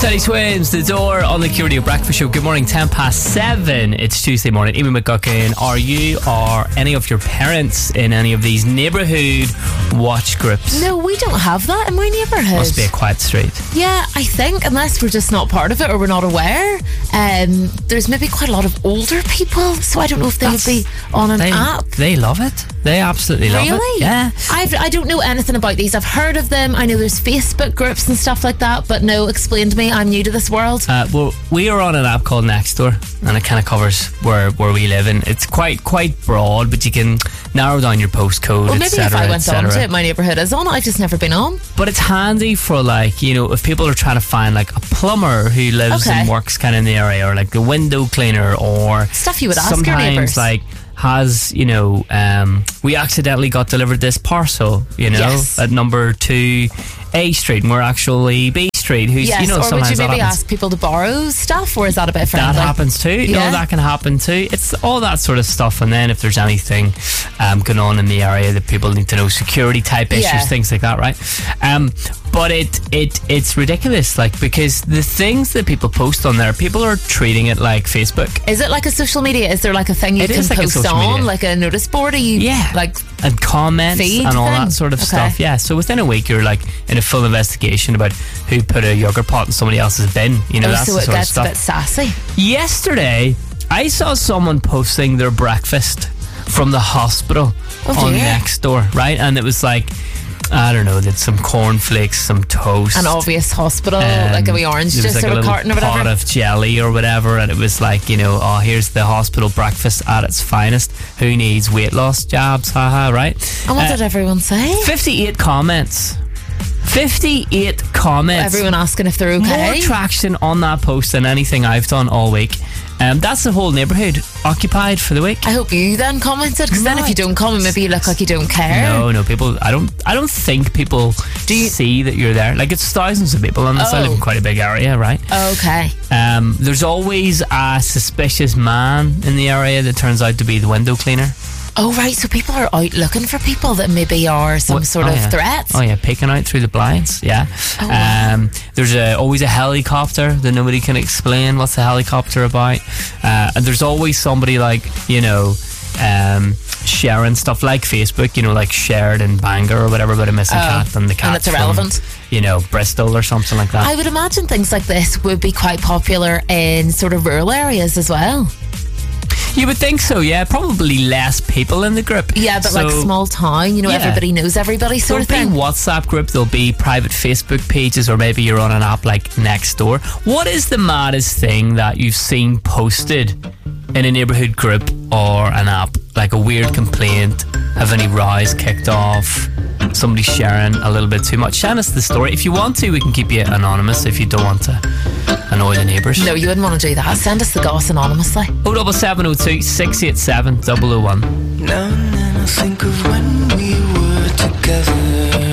Teddy Swims, The Door on the Q Radio Breakfast Show. Good morning, 7:10. It's Tuesday morning. Amy McGuckin, are you or any of your parents in any of these neighbourhood watch groups? No, we don't have that in my neighbourhood. Must be a quiet street. Yeah, I think, unless we're just not part of it or we're not aware. There's maybe quite a lot of older people, so I don't know if they would be on an app. They love it. They absolutely love it. Really? Yeah. I don't know anything about these. I've heard of them. I know there's Facebook groups and stuff like that, but no, explain to me. I'm new to this world. Well, we are on an app called Nextdoor, and it kind of covers where we live, and it's quite broad, but you can narrow down your postcode, Well, maybe if I went on to it, my neighbourhood is on. I've just never been on. But it's handy for, like, you know, if people are trying to find like a plumber who lives and works kind of in the area, or like a window cleaner, or stuff you would ask your neighbours. Sometimes, like, has, you know, we accidentally got delivered this parcel, you know, at number 2 A Street, and we're actually B Street. Who's, you know, or would you maybe happens. ask people to borrow stuff, or is that a bit friendly? That happens too. You know, that can happen too. It's all that sort of stuff. And then if there's anything going on in the area that people need to know, security type issues, things like that, right? But it's ridiculous, like, because the things that people post on there, people are treating it like Facebook. Is it like a social media? Is there like a thing you can post on, like a notice board? Are you like and comments and all that sort of stuff? Yeah. So within a week, you're like in a full investigation about who put a yogurt pot in somebody else's bin. You know, that's so the it sort of gets stuff. a bit sassy. Yesterday, I saw someone posting their breakfast from the hospital on Nextdoor, right? And it was like, I don't know, did some cornflakes, some toast, an obvious hospital, like a wee orange juice, or a carton or whatever, pot of jelly or whatever, and it was like, you know, oh, here's the hospital breakfast at its finest. Who needs weight loss jabs? Haha, right? And what did everyone say? 58 comments. 58 comments. Everyone asking if they're okay. More traction on that post than anything I've done all week. That's the whole neighbourhood occupied for the week. I hope you then commented, because then if you don't comment, maybe you look like you don't care. No, people. I don't think people see that you're there. Like, it's thousands of people, and I live in quite a big area, right? Okay. There's always a suspicious man in the area that turns out to be the window cleaner. Oh, right, so people are out looking for people that maybe are some sort of threats. Oh, yeah, peeking out through the blinds, yeah. Oh, wow. There's always a helicopter that nobody can explain what's the helicopter about. And there's always somebody, like, you know, sharing stuff like Facebook, you know, like shared in Bangor or whatever about a missing cat, and the cat, and it's irrelevant. You know, Bristol or something like that. I would imagine things like this would be quite popular in sort of rural areas as well. You would think so, yeah. Probably less people in the group. Yeah, but like small town, you know, everybody knows everybody sort of thing. There'll be WhatsApp group, there'll be private Facebook pages, or maybe you're on an app like Nextdoor. What is the maddest thing that you've seen posted in a neighbourhood group or an app? Like a weird complaint, have any rows kicked off, somebody sharing a little bit too much? Send us the story. If you want to, we can keep you anonymous if you don't want to annoy the neighbours. No, you wouldn't want to do that. Send us the goss anonymously. 07702 687 001. Now and then I think of when we were together.